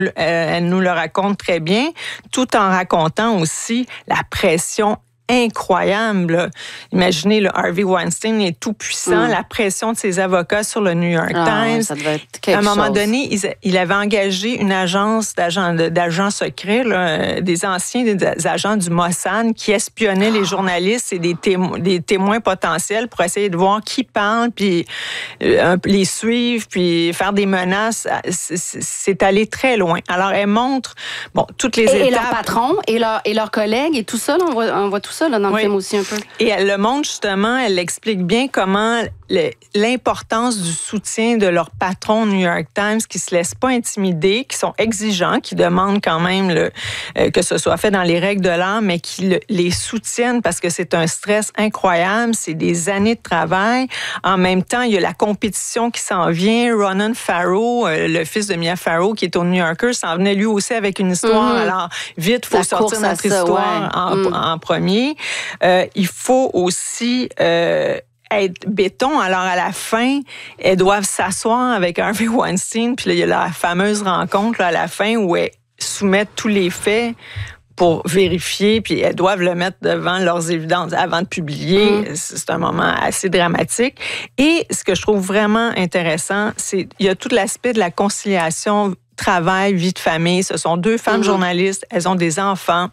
Elle nous le raconte très bien, tout en racontant aussi la pression incroyable. Là. Imaginez, le Harvey Weinstein est tout puissant, la pression de ses avocats sur le New York Times. Ouais, ça devait être quelque chose. À un moment donné, il avait engagé une agence d'agents secrets, là, des anciens des agents du Mossad qui espionnaient les journalistes et des témoins potentiels pour essayer de voir qui parle, puis les suivre, puis faire des menaces. C'est allé très loin. Alors, elle montre toutes les étapes. Et leur patron, et leurs collègues, et tout ça, là, on voit tout ça là, dans le film aussi un peu. Et elle le montre justement, elle explique bien comment l'importance du soutien de leur patron New York Times qui se laissent pas intimider, qui sont exigeants, qui demandent quand même que ce soit fait dans les règles de l'art, mais qui les soutiennent parce que c'est un stress incroyable, c'est des années de travail. En même temps, il y a la compétition qui s'en vient. Ronan Farrow, le fils de Mia Farrow, qui est au New Yorker, s'en venait lui aussi avec une histoire. Alors, vite, il faut sortir notre histoire en premier. Il faut aussi être béton. Alors, à la fin, elles doivent s'asseoir avec Harvey Weinstein. Puis là, il y a la fameuse rencontre là, à la fin où elles soumettent tous les faits pour vérifier, puis elles doivent le mettre devant leurs évidences avant de publier. C'est un moment assez dramatique. Et ce que je trouve vraiment intéressant, c'est il y a tout l'aspect de la conciliation travail, vie de famille. Ce sont deux femmes journalistes. Elles ont des enfants.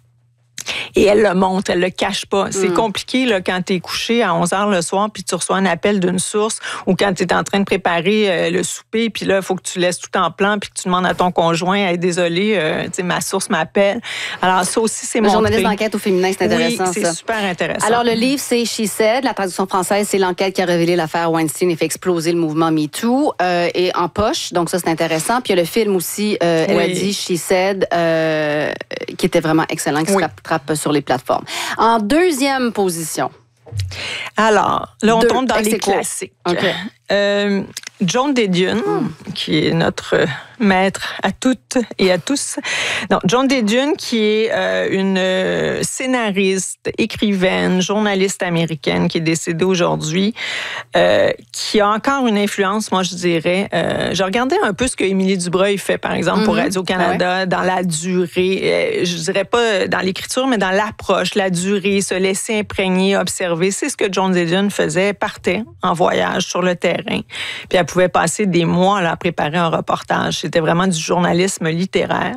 Et elle le montre, elle le cache pas. C'est compliqué là, quand tu es couché à 11h le soir puis tu reçois un appel d'une source ou quand tu es en train de préparer le souper puis là, il faut que tu laisses tout en plan puis que tu demandes à ton conjoint, hey, désolé, ma source m'appelle. Alors ça aussi, c'est montré. Journaliste d'enquête au féminin, c'est intéressant. Oui, c'est super intéressant. Alors le livre, c'est She Said. La traduction française, c'est l'enquête qui a révélé l'affaire Weinstein et fait exploser le mouvement MeToo. Et en poche, donc ça, c'est intéressant. Puis il y a le film aussi, elle a dit She Said, qui était vraiment excellent, qui se rattrape sur les plateformes. En deuxième position. Alors, là, on tombe dans les classiques. Okay. Joan Didion, qui est notre maître à toutes et à tous. Non, Joan Didion, qui est une scénariste, écrivaine, journaliste américaine qui est décédée aujourd'hui, qui a encore une influence, moi je dirais. J'ai regardé un peu ce que Émilie Dubreuil fait, par exemple, pour Radio-Canada, dans la durée. Je dirais pas dans l'écriture, mais dans l'approche, la durée, se laisser imprégner, observer. C'est ce que Joan Didion faisait. Elle partait en voyage sur le terrain. Puis elle pouvait passer des mois là, à préparer un reportage. C'était vraiment du journalisme littéraire.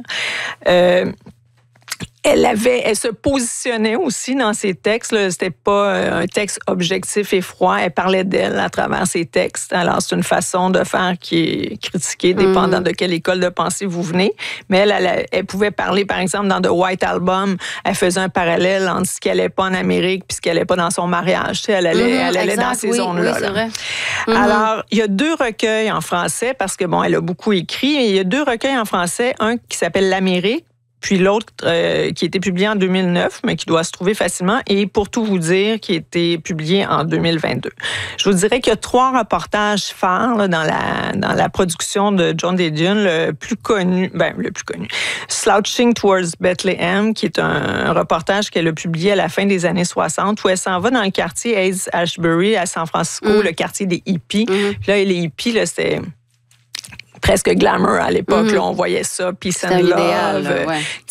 Elle se positionnait aussi dans ses textes. Là. C'était pas un texte objectif et froid. Elle parlait d'elle à travers ses textes. Alors, c'est une façon de faire qui est critiquée, dépendant de quelle école de pensée vous venez. Mais elle pouvait parler, par exemple, dans The White Album, elle faisait un parallèle entre ce qu'elle n'allait pas en Amérique puis ce qu'elle n'allait pas dans son mariage. Tu sais, elle allait dans ces zones-là. Oui, c'est vrai. Alors, il y a 2 recueils en français, parce que, elle a beaucoup écrit. Il y a 2 recueils en français. Un qui s'appelle L'Amérique, puis l'autre qui a été publié en 2009, mais qui doit se trouver facilement, et pour tout vous dire, qui a été publié en 2022. Je vous dirais qu'il y a 3 reportages phares là, dans la production de Joan Didion. Le plus connu, Slouching Towards Bethlehem, qui est un reportage qu'elle a publié à la fin des années 60, où elle s'en va dans le quartier Haight-Ashbury à San Francisco, le quartier des hippies. Puis là, les hippies, là, c'était presque glamour à l'époque. Là, on voyait ça, peace and love.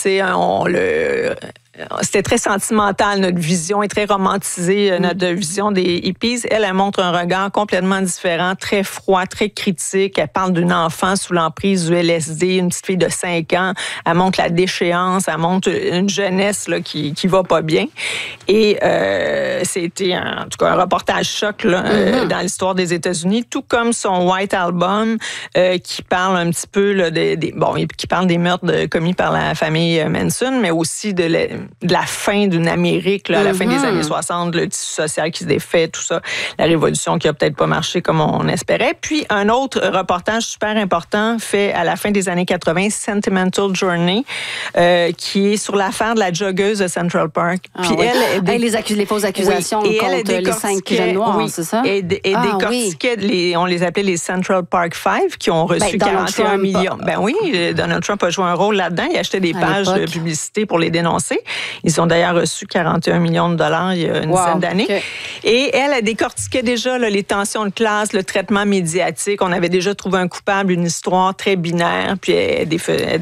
C'était très sentimental, notre vision est très romantisée, notre vision des hippies. Elle montre un regard complètement différent, très froid, très critique. Elle parle d'une enfant sous l'emprise du LSD, une petite fille de 5 ans. Elle montre la déchéance, elle montre une jeunesse là, qui va pas bien. Et c'était en tout cas un reportage choc là, dans l'histoire des États-Unis, tout comme son White Album qui parle un petit peu là, qui parle des meurtres commis par la famille Manson, mais aussi de la fin d'une Amérique, là, à la fin des années 60, le tissu social qui se défait, tout ça, la révolution qui a peut-être pas marché comme on espérait. Puis un autre reportage super important fait à la fin des années 80, Sentimental Journey, qui est sur l'affaire de la joggeuse de Central Park. Puis les fausses accusations contre les 5 jeunes noirs, c'est ça? Et décortiquait, on les appelait les Central Park Five, qui ont reçu 41 millions. Ben oui, Donald Trump a joué un rôle là-dedans. Il achetait des pages de publicité pour les dénoncer. Ils ont d'ailleurs reçu 41 millions de dollars il y a une dizaine d'années. Okay. Et elle décortiquait déjà là, les tensions de classe, le traitement médiatique. On avait déjà trouvé un coupable, une histoire très binaire, puis elle